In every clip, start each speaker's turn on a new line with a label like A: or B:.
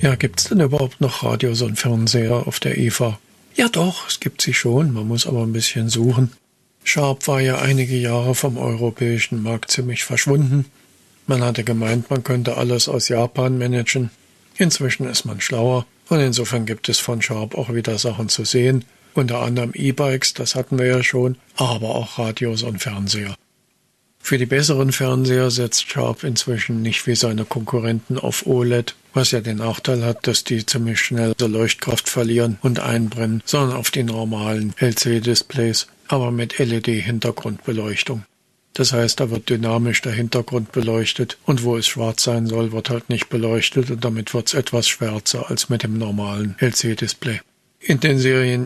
A: Ja, gibt's denn überhaupt noch Radios und Fernseher auf der IFA? Ja doch, es gibt sie schon, man muss aber ein bisschen suchen. Sharp war ja einige Jahre vom europäischen Markt ziemlich verschwunden. Man hatte gemeint, man könnte alles aus Japan managen. Inzwischen ist man schlauer und insofern gibt es von Sharp auch wieder Sachen zu sehen. Unter anderem E-Bikes, das hatten wir ja schon, aber auch Radios und Fernseher. Für die besseren Fernseher setzt Sharp inzwischen nicht wie seine Konkurrenten auf OLED, was ja den Nachteil hat, dass die ziemlich schnell so Leuchtkraft verlieren und einbrennen, sondern auf die normalen LCD-Displays, aber mit LED-Hintergrundbeleuchtung. Das heißt, da wird dynamisch der Hintergrund beleuchtet und wo es schwarz sein soll, wird halt nicht beleuchtet und damit wird es etwas schwärzer als mit dem normalen LCD-Display. In den Serien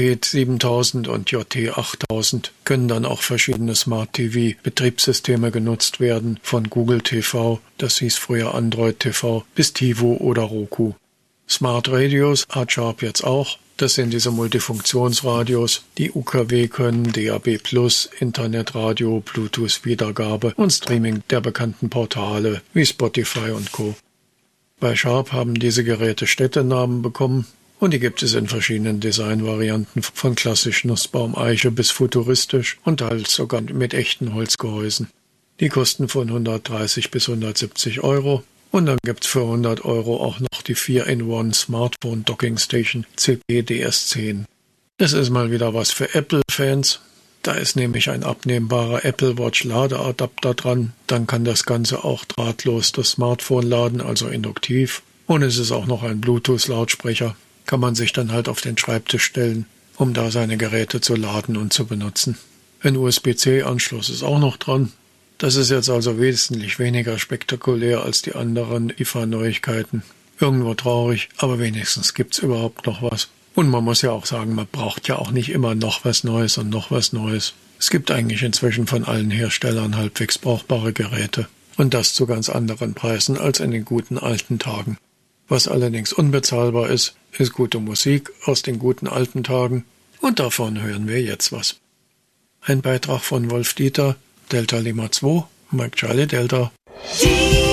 A: JP7000 und JT8000 können dann auch verschiedene Smart TV Betriebssysteme genutzt werden, von Google TV, das hieß früher Android TV, bis TiVo oder Roku. Smart Radios hat Sharp jetzt auch. Das sind diese Multifunktionsradios, die UKW können, DAB+, Internetradio, Bluetooth-Wiedergabe und Streaming der bekannten Portale wie Spotify und Co. Bei Sharp haben diese Geräte Städtenamen bekommen und die gibt es in verschiedenen Designvarianten von klassisch Nussbaum-Eiche bis futuristisch und teils sogar mit echten Holzgehäusen. Die kosten von 130 bis 170 Euro. Und dann gibt's für 100 Euro auch noch die 4-in-1 Smartphone Docking Station CP-DS10. Das ist mal wieder was für Apple-Fans. Da ist nämlich ein abnehmbarer Apple Watch Ladeadapter dran. Dann kann das Ganze auch drahtlos das Smartphone laden, also induktiv. Und es ist auch noch ein Bluetooth-Lautsprecher. Kann man sich dann halt auf den Schreibtisch stellen, um da seine Geräte zu laden und zu benutzen. Ein USB-C-Anschluss ist auch noch dran. Das ist jetzt also wesentlich weniger spektakulär als die anderen IFA-Neuigkeiten. Irgendwo traurig, aber wenigstens gibt's überhaupt noch was. Und man muss ja auch sagen, man braucht ja auch nicht immer noch was Neues und noch was Neues. Es gibt eigentlich inzwischen von allen Herstellern halbwegs brauchbare Geräte. Und das zu ganz anderen Preisen als in den guten alten Tagen. Was allerdings unbezahlbar ist, ist gute Musik aus den guten alten Tagen. Und davon hören wir jetzt was. Ein Beitrag von Wolf Dieter, Delta Lima 2, Mike Charlie Delta.